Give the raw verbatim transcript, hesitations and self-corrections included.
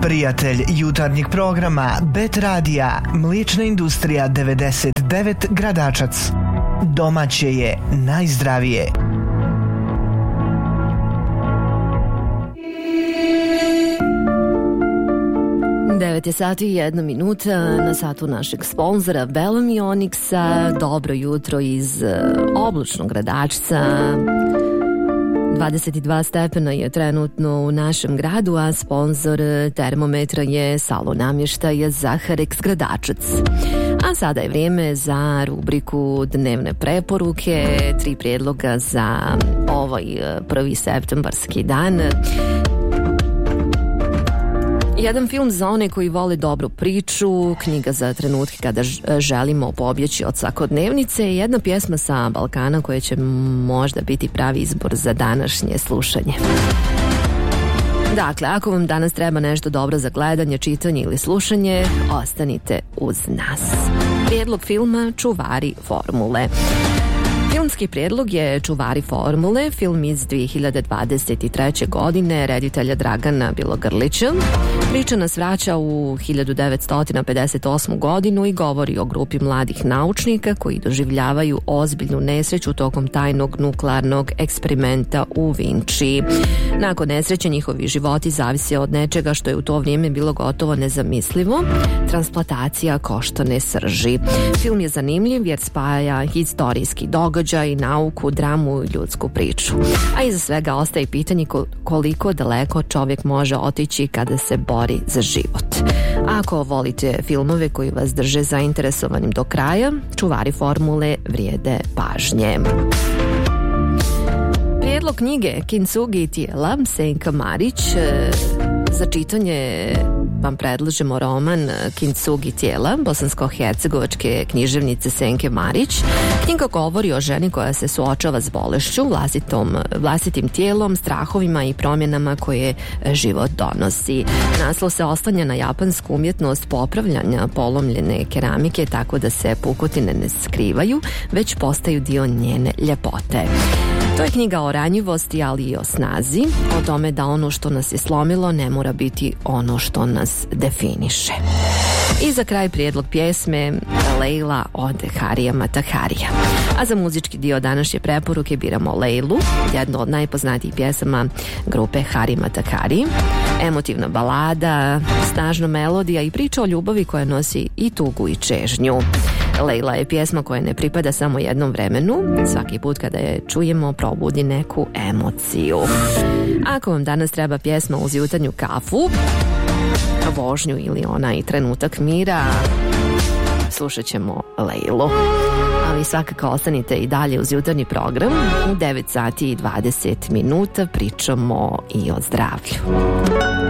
Prijatelj jutarnjeg programa Bet Radija, mliječna industrija devedeset devet Gradačac. Domaće je najzdravije. devet je sati i jedna minuta na satu našeg sponzora Belom i Onyxa. Dobro jutro iz oblačnog Gradačca. dvadeset dva stepena je trenutno u našem gradu, a sponzor termometra je salon namještaja Zaharex Gradačac. A sada je vrijeme za rubriku Dnevne preporuke, tri prijedloga za ovaj prvi septembarski dan. Jedan film za one koji vole dobru priču, knjiga za trenutke kada želimo pobjeći od svakodnevnice i jedna pjesma sa Balkana koja će možda biti pravi izbor za današnje slušanje. Dakle, ako vam danas treba nešto dobro za gledanje, čitanje ili slušanje, ostanite uz nas. Prijedlog filma Čuvari formule. Filmski prijedlog je Čuvari formule, film iz dvije hiljade dvadeset treće. godine, reditelja Dragana Bilogrlića. Priča nas vraća u hiljadu devetsto pedeset osmu. godinu i govori o grupi mladih naučnika koji doživljavaju ozbiljnu nesreću tokom tajnog nuklearnog eksperimenta u Vinči. Nakon nesreće njihovi životi zavise od nečega što je u to vrijeme bilo gotovo nezamislivo, transplantacija koštane srži. Film je zanimljiv jer spaja historijski događaj, nauku, dramu i ljudsku priču. A iza svega ostaje pitanje koliko daleko čovjek može otići kada se bori za život. Ako volite filmove koji vas drže zainteresovanim do kraja, Čuvari formule vrijede pažnje. Prijedlog knjige Kintsugi i tijela Senka Marić. Za čitanje vam predlažemo roman Kintsugi tijela bosansko-hercegovačke književnice Senke Marić. Knjiga govori o ženi koja se suočava s bolešću, vlastitom, vlastitim tijelom, strahovima i promjenama koje život donosi. Naslov se oslanja na japansku umjetnost popravljanja polomljene keramike tako da se pukotine ne skrivaju, već postaju dio njene ljepote. To je knjiga o ranjivosti, ali i o snazi, o tome da ono što nas je slomilo ne mora biti ono što nas definiše. I za kraj prijedlog pjesme Lejla od Harija Mataharija. A za muzički dio današnje preporuke biramo Lejlu, jednu od najpoznatijih pjesama grupe Hari Matahari. Emotivna balada, snažna melodija i priča o ljubavi koja nosi i tugu i čežnju. Lejla je pjesma koja ne pripada samo jednom vremenu, svaki put kada je čujemo probudi neku emociju. Ako vam danas treba pjesma uz jutarnju kafu, vožnju ili onaj trenutak mira, slušat ćemo Lejlu. Ali svakako ostanite i dalje uz jutarnji program. U devet sati i dvadeset minuta pričamo i o zdravlju.